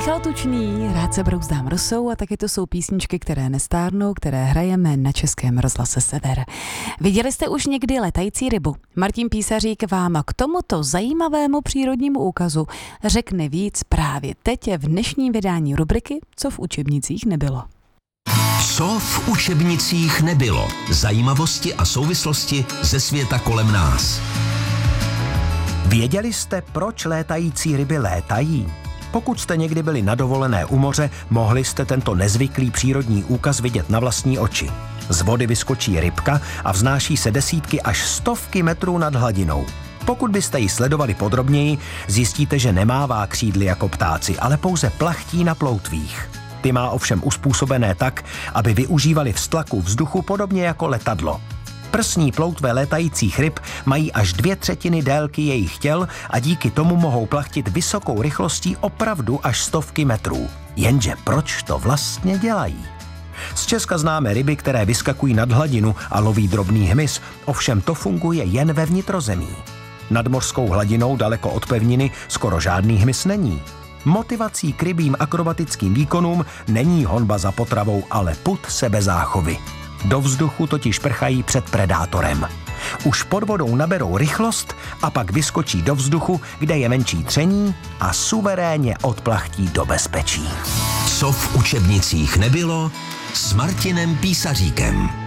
Michal Tučný, Rád se brouzdám rosou a taky to jsou písničky, které nestárnou, které hrajeme na Českém rozhlase Sever. Viděli jste už někdy letající rybu? Martin Písařík vám k tomuto zajímavému přírodnímu úkazu řekne víc právě teď v dnešním vydání rubriky Co v učebnicích nebylo. Co v učebnicích nebylo? Zajímavosti a souvislosti ze světa kolem nás. Věděli jste, proč létající ryby létají? Pokud jste někdy byli na dovolené u moře, mohli jste tento nezvyklý přírodní úkaz vidět na vlastní oči. Z vody vyskočí rybka a vznáší se desítky až stovky metrů nad hladinou. Pokud byste ji sledovali podrobněji, zjistíte, že nemává křídly jako ptáci, ale pouze plachtí na ploutvích. Ty má ovšem uspůsobené tak, aby využívali vztlaku vzduchu podobně jako letadlo. Prsní ploutve létajících ryb mají až 2/3 délky jejich těl a díky tomu mohou plachtit vysokou rychlostí opravdu až stovky metrů. Jenže proč to vlastně dělají? Z Česka známe ryby, které vyskakují nad hladinu a loví drobný hmyz, ovšem to funguje jen ve vnitrozemí. Nad mořskou hladinou daleko od pevniny skoro žádný hmyz není. Motivací k rybím akrobatickým výkonům není honba za potravou, ale pud sebezáchovy. Do vzduchu totiž prchají před predátorem. Už pod vodou naberou rychlost a pak vyskočí do vzduchu, kde je menší tření a suverénně odplachtí do bezpečí. Co v učebnicích nebylo s Martinem Písaříkem.